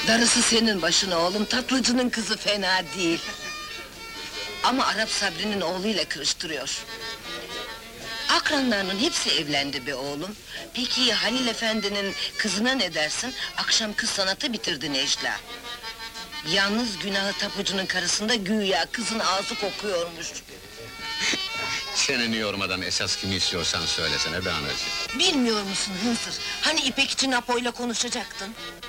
Darısı senin başına oğlum, tatlıcının kızı fena değil. Ama Arap Sabri'nin oğluyla kırıştırıyor. Akranlarının hepsi evlendi be oğlum. Peki Halil Efendi'nin kızına ne dersin? Akşam kız sanatı bitirdi Necla. Yalnız günahı tapucunun karısında güya kızın ağzı kokuyormuş. Çeneni yormadan esas kimi istiyorsan söylesene be anacığım. Bilmiyor musun Hınzır? Hani İpekçi Napo'yla konuşacaktın?